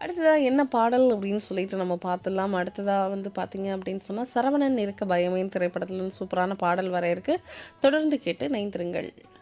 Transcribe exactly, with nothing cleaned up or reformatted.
அடுத்ததா என்ன பாடல் அப்படின்னு சொல்லிட்டு நம்ம பார்த்துடலாம். அடுத்ததா வந்து பார்த்தீங்க அப்படின்னு சொன்னா, சரவணன் இருக்க பயமேன் திரைப்படத்துல இருந்து சூப்பரான பாடல் வர இருக்கு. தொடர்ந்து கேட்டு இணைந்திருங்கள்.